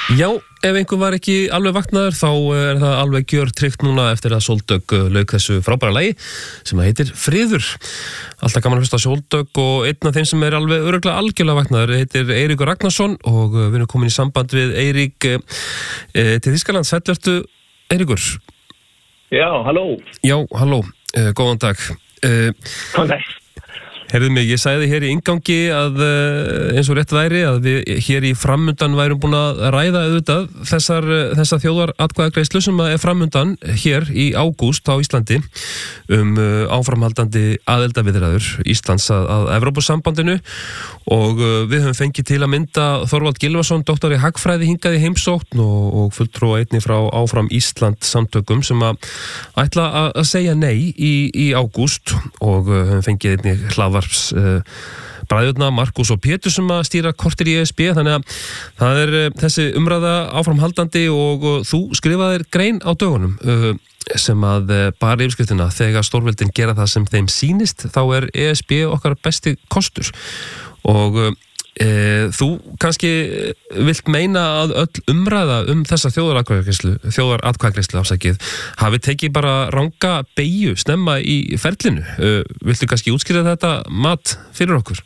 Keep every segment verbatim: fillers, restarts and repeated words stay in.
Já, ef einhver var ekki alveg vaknaður þá er það alveg gjörtryggt núna eftir að Sóldögg lauk þessu frábæra lagi sem heitir Friður. Alltaf gaman að hlusta á Sóldögg og einn af þeim sem er alveg örugglega algjörlega vaknaður heitir Eiríkur Ragnarsson og við erum komin í samband við Eirík e, til Þýskalands. Sæll vertu, Eiríkur. Já, halló. Já, halló, e, góðan dag. E, Góðan dag. Herðu mig, ég sagði hér í inngangi að eins og rétt væri að við hér í framundan værum búin að ræða auðvitað þessar, þessar þjóðaratkvæðagreiðslu sem er framundan hér í ágúst á Íslandi um áframhaldandi aðildarviðræður Íslands að, að Evrópusambandinu og við höfum fengið til að mynda Þorvald Gylfason, doktor í hagfræði hingað í heimsókn og, og fulltrúa einnig frá Áfram Ísland samtökum sem að ætla að, að segja nei í, í ágúst og höfum fengið einnig hlaða varps uh, bræðurna Markus og Pétur sem að stýra kortir í E S B þannig að það er uh, þessi umræða áframhaldandi og uh, þú skrifaðir grein á dögunum uh, sem að uh, bara yfirskriftina þegar stórveldin gera það sem þeim sýnist þá er E S B okkar besti kostur og uh, E, þú kannski vilt meina að öll umræða um þessa þjóðaratkvæðagreiðslu, þjóðaratkvæðagreiðslu afsakið, hafi tekið bara ranga beygju snemma í ferlinu. E, viltu kannski útskýra þetta mat fyrir okkur?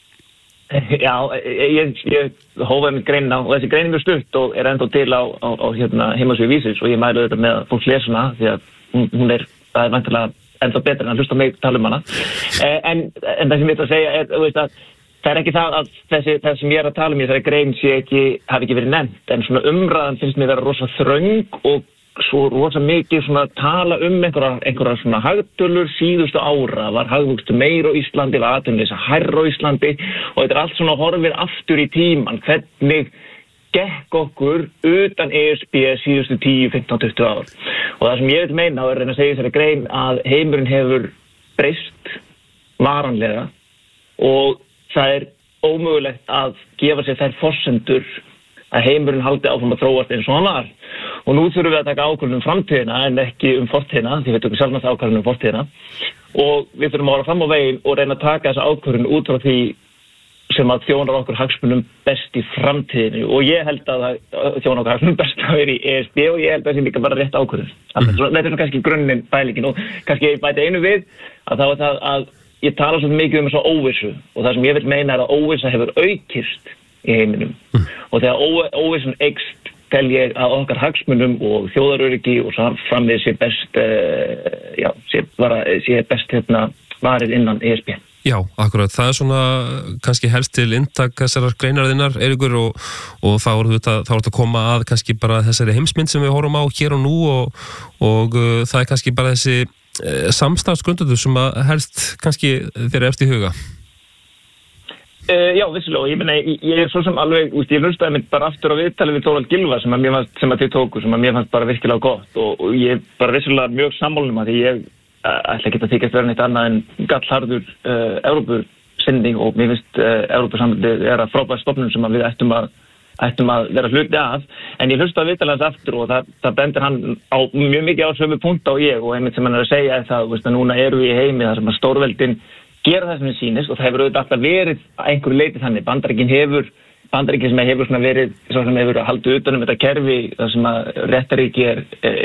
Já, ég, ég hófaði mig greinina og þessi greinin er stutt og er ennþá til á, á, á hérna, heimasíðu Vísis og ég mæli þetta með að fólk lesa hana því að hún, hún er, það er vantilega ennþá betur en að hlusta mig tala um hana. E, en, en það sem ég ætla að segja er, þú veist að það er ekki það að þessi, það sem ég er að tala um í þessari grein sé ekki, hafi ekki verið nefnt, en svona umræðan finnst mér vera rosa þröng og svo rosa mikið svona tala um einhverja, einhverja svona hagtölur síðustu ára, var hagvöxtur meira á Íslandi, var atvinnuleysi hærra á Íslandi og þetta er allt svona horfir aftur í tíman, hvernig gekk okkur utan E S B síðustu tíu, fimmtán, tuttugu ár. Og það sem ég vil meina og er að reyna að segja í þessari grein að heimurinn hefur breyst varanlega og það er ómögulegt að gefa sér þær forsendur að heimurinn haldi áfram að þróast eins og hann var. Og nú þurfum við að taka ákvörðun um framtíðina en ekki um fortíðina, því við tökum sjálfnast ákvörðun um fortíðina. Og við þurfum að fara fram á veginn og reyna að taka þessa ákvörðun út frá því sem að þjónar okkur hagsmunum best í framtíðinu. Og ég held að það þjónar okkur hagsmunum best að vera í E S B og ég held að það sé líka bara rétt ákvörðun. Mm. Þetta er kannski grunninn pælingin og kannski ég bæti einu við að það var það að ég tala svo mikið um þessa óvissu og það sem ég vil meina er að óvissa hefur aukist í heiminum mm. og þegar óvissun eykst tel ég að okkar hagsmunum og þjóðaröryggi og framvið sé best uh, já, sé, bara, sé best hérna varið innan E S B. Já, akkurat. Það er svona kannski helst til inntak þessarar greinarðinnar, Eiríkur, og, og þá er þetta þá er þetta að koma að kannski bara þessari heimsmynd sem við horfum á hér og nú og, og uh, það er kannski bara þessi samstarfsgrundvöllur sem að helst kannski þeirra eftir í huga? Uh, já, vissilega. Ég meina, ég, ég er svo sem alveg, úst, ég hlustaði mig bara aftur á viðtali við Þorvald Gylfa sem að mér fannst, sem að þið tóku, sem að mér fannst bara virkilega gott og, og ég er bara vissilega mjög sammálum að því ég uh, ætla ekki að þykjast vera neitt annað en gallharður uh, Evrópusinni og mér finnst uh, Evrópusambandið er að frábæra stofnun sem að við ættum að ættum að vera hluti af, en ég hlusta að viðtala hans aftur og það, það bendir hann á mjög mikið á sömu punkt á ég og einmitt sem hann er að segja er það, veist, að núna eru við í heimi þar sem að stórveldin gera það sem það sýnist og það hefur auðvitað alltaf verið að einhverju leiti þannig. Bandaríkin hefur, Bandaríkin sem hefur svona verið, svo sem hefur að halda utan um þetta kerfi, þar sem að réttaríki er, er,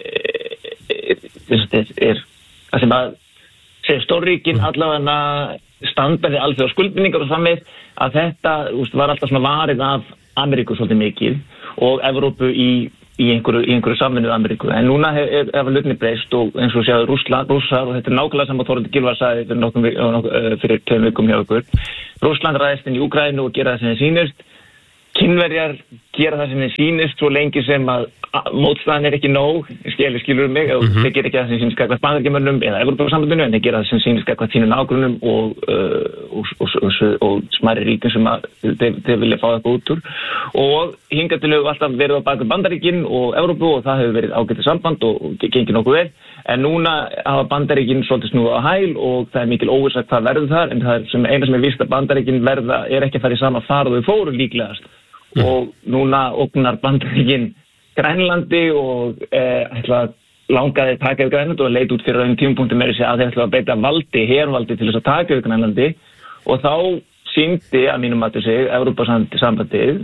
er, er, er sem að segja stórríkin allavega standaði alþjóða skuldbindingar og samvið að þetta úst, var alltaf svona varið af Ameríku svolítið mikið og Evrópu í, í einhverju, í einhverju samvinnu Ameríku. En núna hefur hef hlutinni breyst og eins og séu Rússland, Rússar og þetta er nákvæmlega saman Þorvaldur Gylfa sagði fyrir nokkum fyrir tveim vikum hjá okkur. Rússland ræðist inn í Úkraínu og gera það sem þeim sýnist. Kínverjar gera það sem þeim sýnist svo lengi sem að mótstaðan er ekki nóg, skilur, skilur mig, og mm-hmm. þeir gera ekki það sem sýnist gagnvart Bandaríkjamönnum eða Evrópusambandinu, en þeir gera það sem sýnist gagnvart sínum nágrönnum og, uh, og, og, og, og smærri ríkin sem að þeir, þeir vilja fá eitthvað út úr. Og hingað til hefur alltaf verið á bak Bandaríkin og Evrópu og það hefur verið ágætið samband og, og gengið nokkuð vel. En núna hafa Bandaríkin svolítið snúið á hæl og það er mikil óvissa hvað verður þar, en það er sem eina sem er víst að Bandaríkin verða er ekki að fara í sama far og þau fóru líklegast. Mm. Og núna ógnar Bandaríkin Grænlandi og eh, ætla að langaði taka yfir Grænlandi og leit út fyrir þeim tímapunkti með þessi að þeir ætla að beita valdi, hervaldi til þess að taka yfir Grænlandi og þá sýndi að mínum mati sig Evrópusambandið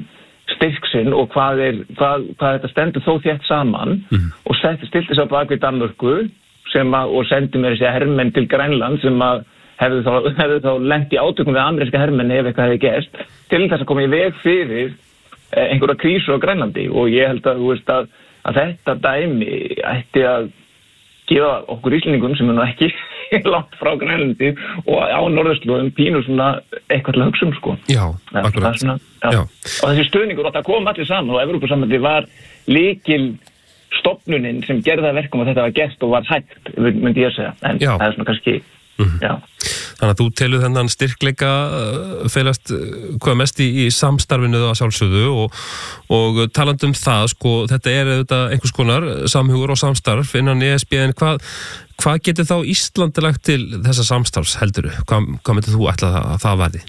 styrk sinn og hvað, er, hvað, hvað þetta stendur þó þétt saman mm. og stilti svo bak við Danmörku sem að, og sendi mér þessi hermenn til Grænland sem að hefðu þá, hefðu þá lent í átökum við ameríska hermenni ef eitthvað hefði gerst til þess að koma í veg fyrir einhverja krísu á Grænlandi og ég held að, þú veist, að, að þetta dæmi ætti að gefa okkur Íslendingum sem er nú ekki langt frá Grænlandi og á norðurslóðum pínu svona eitthvað til að hugsa um sko. Já, akkurat. Svona, já. Já. Og þessi stuðningur átti að koma allir saman og Evrópusambandið var lykil stofnunin sem gerði það verkum að þetta var gert og var hægt, myndi ég segja. En já. Það er svona kannski, mm-hmm. já. Þannig að þú telur þennan styrkleika felast hvað mest í, í samstarfinu að sjálfsögðu og, og talandi um það, sko, þetta er auðvitað einhvers konar samhugur og samstarf innan E S B, en hvað, hvað getur þá Íslandi lagt til þessa samstarfs helduru? Hvað, hvað myndir þú ætla að, að það verði?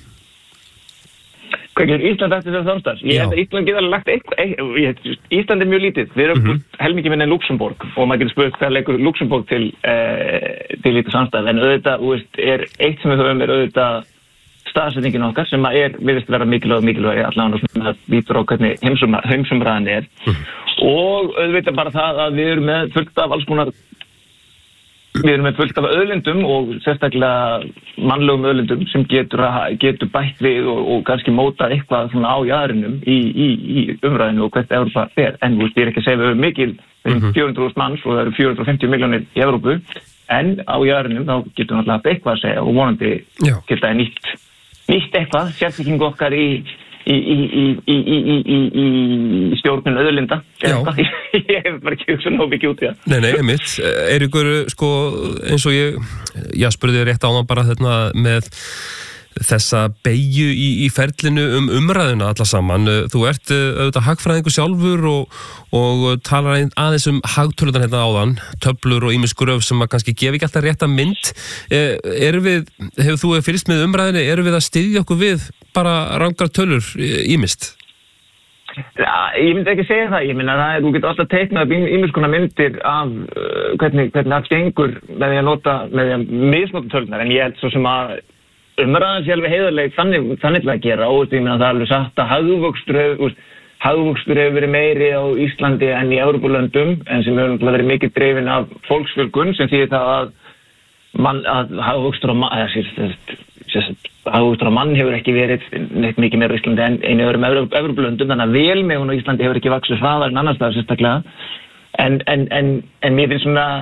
Hvað getur Ísland eftir þessa samstarfs? Ég held að Ísland getur lagt eitthvað, Ísland er mjög lítið, við erum mm-hmm. helmikið minni en Luxemborg og maður getur spurt hvað leikur Luxemborg til, eh, til lítið samstarf, en auðvitað, þú veist, er eitt sem við höfum er auðvitað staðsetningin okkar sem að er, við veist vera mikilvæg og mikilvæg allan og svona að vítur á hvernig heimsumræðan er mm-hmm. og auðvitað bara það að við erum með fullt af alls konar Við erum með fullt af auðlindum og sérstaklega mannlegum auðlindum sem getur, getur bætt við og, og kannski móta eitthvað svona á jaðrinum í, í, í umræðinu og hvert Evrópa fer. En þú veist, ég er ekki að segja við höfum mikil, við erum fjögur hundruð þúsund manns og það eru fjögur hundruð og fimmtíu milljónir í Evrópu, en á jaðrinum þá getur náttúrulega haft eitthvað að segja og vonandi Já. Geta nýtt, nýtt eitthvað, sérþekkingu okkar í í í í í í í í í stjórnun auðlinda. Ég hef bara ekki hugsað nóg mikið út í það. Nei, nei, einmitt. Eiríkur, sko, eins og ég, ég spurði þér rétt áðan bara þarna með þessa beygju í, í ferlinu um umræðuna alla saman. Þú ert auðvitað hagfræðingur sjálfur og, og talar aðeins um hagtölutan hérna áðan, töflur og ýmis gröf sem að kannski gefi ekki alltaf rétta mynd. Erum við, hefur þú fylgst með umræðinu, erum við að styðja okkur við bara rangar tölur ýmist? Ja, ég myndi ekki segja það, ég minna að þú getur alltaf teiknað ýmis konar myndir af uh, hvernig, hvernig það gengur með því að nota, með því að misnota tölunar, en ég held svo sem að umræðan sé alveg heiðarleg þannig, þannig að gera og ég minna að það er alveg satt að hagvöxtur hefur, hagvöxtur hefur verið meiri á Íslandi en í Evrópulöndum en sem hefur verið mikið dreifin af fólksfjölgun sem þýðir það að, man, að hagvöxtur á mann hagvöxtur á mann hefur ekki verið neitt mikið meira á Íslandi en einu öðrum Evrópulöndum, þannig að velmegun á Íslandi hefur ekki vaxið hraðar en annars staðar sérstaklega en, en, en, en mér finnst svona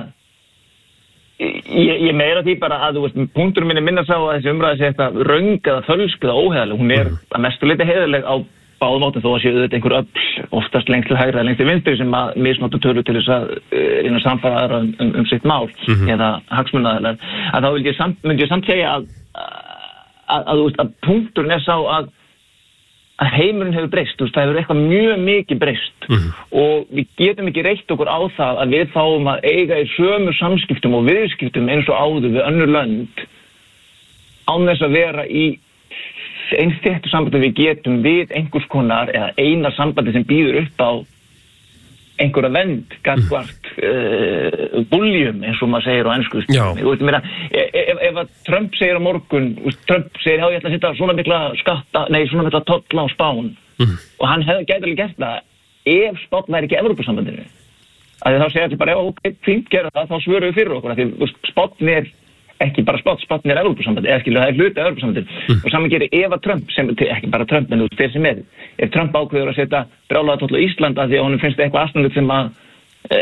Ég, ég meira því bara að, þú veist, punkturinn minn er minna sá að þessi umræði sé eitthvað röng eða fölsk eða óheiðarleg. Hún er að mestu leyti heiðarleg á báðum áttum þó að séu þetta einhver öll, oftast lengst til hægri eða lengst til vinstri sem að misnota tölu til þess að reyna að samfara aðra um, um, um sitt mál mm-hmm. eða hagsmunaaðilar. Að þá myndi ég samt, myndi ég samt segja að, að, að, að, að punkturinn er sá að að heimurinn hefur breyst, þú veist, það hefur eitthvað mjög mikið breyst mm-hmm. og við getum ekki reitt okkur á það að við fáum að eiga í sömu samskiptum og viðskiptum eins og áður við önnur lönd án þess að vera í eins þéttu sambandi við getum við einhvers konar eða eina sambandi sem býður upp á einhverja vend, gagnvart uh, búljum eins og maður segir á ensku. Ef, ef að Trump segir á morgun, Trump segir já ég ætla að setja svona mikla skatta, nei svona mikla tolla á Spán mm. og hann hefði gæti alveg gert það ef Spán væri ekki Evrópusambandinu. Að þá segja allir bara já ok, fínt gera það, þá svörum við fyrir okkur að því Spán er ekki bara Spán, Spán er Evrópusambandi, eða skilur það er hluti af Evrópusambandinu mm. og saman gerir ef að Trump, sem, ekki bara Trump en þú þeir sem er, ef Trump ákveður að setja brjálaða tolla á Ísland að því að honum finnst eitthvað aðstæðanlegt sem að e,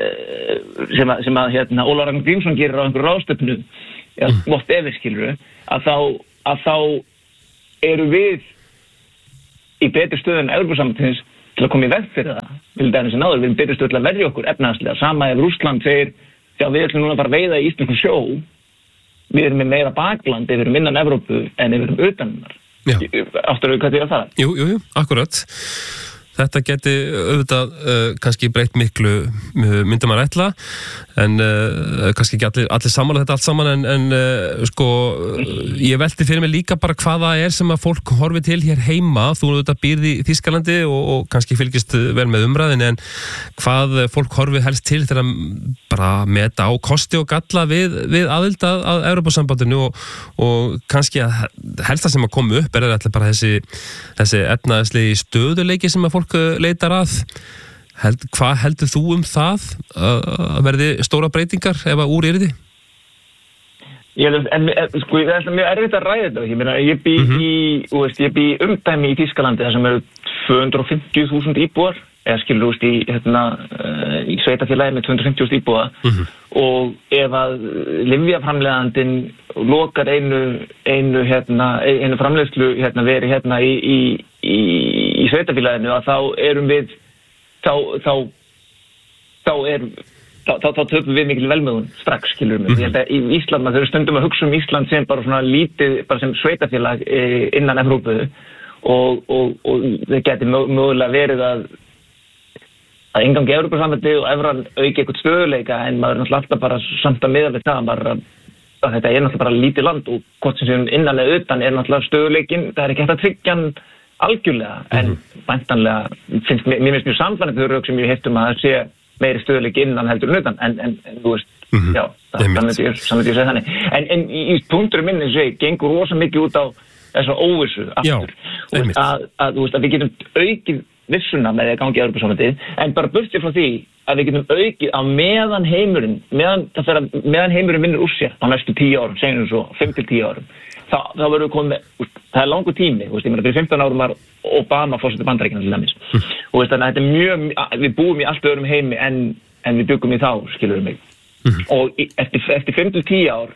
sem að, sem að hérna, Ólafur Ragnar Grímsson gerir á einhverju ráðstöfnu eða mm. whatever skilur að þá, að þá eru við í betri stöðu en Evrópusambandins til að koma í veg fyrir það, vil dæmis en áður við erum betri stöðu til að verja okkur efnahagslega, sama ef Rússland segir, já við ætlum núna bara að veiða í íslenskum sjó, við erum með meira bakland ef við erum innan Evrópu en ef við erum utan hennar. Áttur við hvað því að það? Jú, jú, jú, akkurat. þetta geti auðvitað uh, kannski breytt miklu uh, myndum að ætla en uh, kannski ekki allir, allir sammála þetta allt saman en, en uh, sko ég velti fyrir mig líka bara hvað það er sem að fólk horfi til hér heima, þú auðvitað býrð í Þýskalandi og, og kannski fylgist vel með umræðin en hvað fólk horfi helst til þegar bara meta á kosti og galla við, við aðild að, að Evrópusambandinu og, og kannski að helsta sem að koma upp er þetta bara þessi, þessi efnaðslegi stöðuleiki sem að fólk leitar að. Held, hvað heldur þú um það að verði stóra breytingar ef að úr yrði? Ég held, en, sko, það er mjög erfitt að ræða þetta. Ég meina, ég bý mm-hmm. í, þú veist, ég bý umdæmi í Þýskalandi þar sem eru tvö hundruð og fimmtíu þúsund íbúar, eða skilur, þú veist, í, hérna, í sveitafélagi með tvö hundruð og fimmtíu þúsund íbúa mm-hmm. og ef að lyfjaframleiðandinn lokar einu, einu, hérna, einu framleiðslu hérna, veri hérna í, í, í, í sveitafélaginu að þá erum við þá þá þá er þá þá, þá töpum við mikil velmegun strax skilur mig. Mm-hmm. Ég held að í Ísland maður þurfum stundum að hugsa um Ísland sem bara svona lítið bara sem sveitafélag innan Evrópu og og og það geti mögulega verið að að ingangi Evrópusambandið og evran auki eitthvað stöðuleika en maður er náttúrulega alltaf bara samt að miða við það bara að þetta er náttúrulega bara lítið land og hvort sem séum innan eða utan er náttúrulega stöðuleikin, það er ekki hægt að tryggja hann algjörlega, en mm-hmm. væntanlega finnst mér, mér finnst mjög samfannandi þau rauk sem ég heitt um að það sé meiri stöðuleiki innan heldur en utan, en, en, en þú veist, mm-hmm. já, það samvætti ég, samvætti ég segja þannig. En, en í, í punkturinn minni, segi, gengur rosa mikið út á þessa óvissu aftur. Já, og að, að, þú veist, að við getum aukið vissuna með því að gangi í Evrópusambandið, en bara burtið frá því að við getum aukið á meðan heimurinn, meðan, það fer að, meðan heimurinn vinnur úr sér á næstu tíu árum, segjum við svo, fimm til tíu árum. Þá, þá verður við komið, það er langur tími, veist, ég meina fyrir fimmtán árum var Obama fórseti Bandaríkjanna til dæmis. Mm. Og veist, þannig að þetta er mjög, við búum í allt öðrum heimi en, en við byggum í þá, skilur við mig. Mm. Og eftir, eftir fimm til tíu ár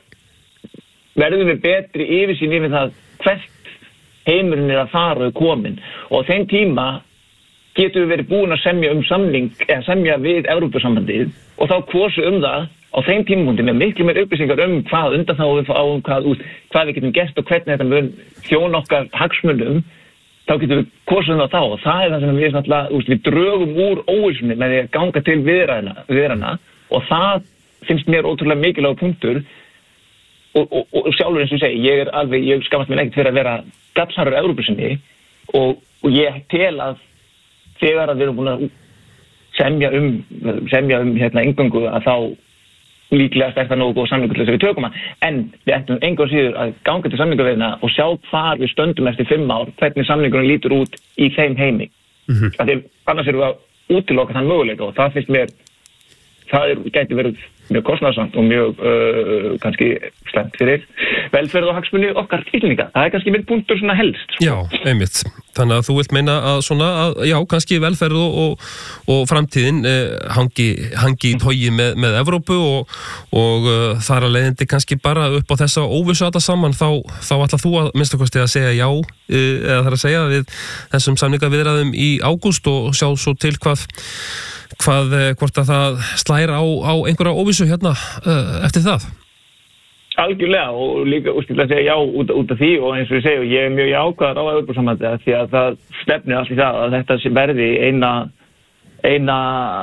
verðum við betri yfirsýn yfir það hvert heimurinn er að fara og komin. Og á þeim tíma getum við verið búin að semja um samning, eða semja við Evrópusambandið og þá kvosu um það á þeim tímapunkti með miklu meir upplýsingar um hvað undanþágu við fáum, hvað, hvað við getum gert og hvernig þetta mun þjóna okkar hagsmunum, þá getum við kosið um það þá og það er það sem við náttúrulega, við drögum úr óvissunni með því að ganga til viðræðna og það finnst mér ótrúlega mikilvægur punktur og, og, og sjálfur eins og ég segi, ég er alveg, ég skammast mér ekkert fyrir að vera gallharður Evrópusinni og, og ég tel að þegar að við erum búin að semja um, semja um hérna inngöngu að þá líklegast er það nógu góð samningur til þess að við tökum hann, en við ættum engu að síður að ganga til samningaveðina og sjá hvar við stöndum eftir fimm ár, hvernig samningurinn lítur út í þeim heimi. Mm-hmm. Því annars erum við að útiloka þann möguleika og það finnst mér, það er, gæti verið mjög kostnaðarsamt og mjög uh, kannski slemt fyrir velferð og hagsmuni okkar Íslendinga. Það er kannski minn punktur svona helst. Já, einmitt. Þannig að þú vilt meina að svona, að, já, kannski velferð og, og, og framtíðin eh, hangi, hangi í togi með, með Evrópu og, og uh, þar að leiðindi kannski bara upp á þessa óvissu alla saman, þá, þá ætla þú að minnst okkur að segja já, eh, eða þar að segja við þessum samningaviðræðum í ágúst og sjá svo til hvað hvað, hvort að það slæra á, á einhverja óvissu hérna uh, eftir það? Algjörlega og líka úrskilt að segja já út, út af því og eins og ég segja, ég er mjög jákvæður á Evrópusambandið því að það stefnir allt í það að þetta sem verði eina eina,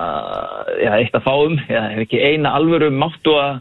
já, eitt að fáum já, ekki eina alvöru máttu að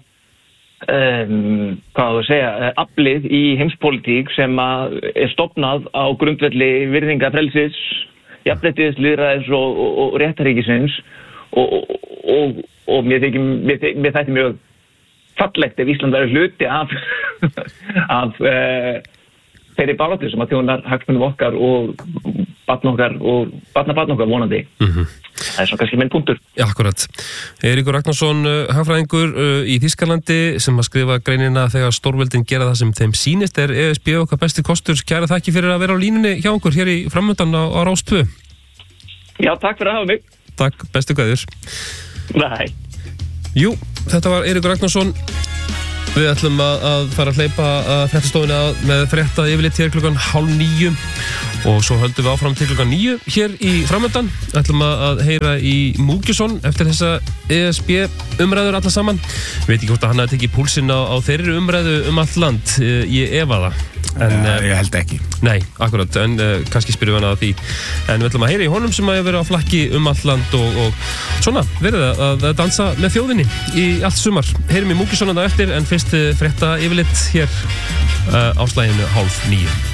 um, hvað þú segja, aflið í heimspólitík sem að er stofnað á grundvelli virðinga frelsis, jafnréttis, lýðræðis og, og, og réttaríkisins og, og, og, og mér þykir, mér, mér þætti mjög fallegt ef Ísland verður hluti af, af uh, þeirri baráttu sem að þjónar hagsmunum okkar og barn okkar og barnabarn okkar vonandi. Mm-hmm. Það er svona kannski minn punktur. Já, akkurat. Eiríkur Ragnarsson, hagfræðingur uh, í Þýskalandi sem að skrifa greinina þegar stórveldin gera það sem þeim sýnist er E S B okkar besti kostur. Kæra þakki fyrir að vera á línunni hjá okkur hér í framöndan á, á Rás tvö. Já, takk fyrir að hafa mig. Takk, bestu kveðjur. Nei. Jú, þetta var Eiríkur Ragnarsson. Við ætlum að, að fara að hleypa að fréttastofuna með frétta yfirleitt hér klukkan hálf níu og svo höldum við áfram til klukkan níu hér í framöndan. Ætlum að, að heyra í Múkisson eftir þessa E S B umræður alla saman. Veit ekki hvort að hann hafi tekið púlsinn á, á þeirri umræðu um allt land. Ég efa það. En, uh, ég held ekki. Nei, akkurat, en uh, kannski spyrjum við hann að því. En við ætlum að heyra í honum sem að vera á flakki um allt land og, og svona, verið að, að dansa með þjóðinni í allt sumar. Heyrum í Múkisson á eftir, en fyrst frétta yfirleitt hér uh, á slaginu hálf níu.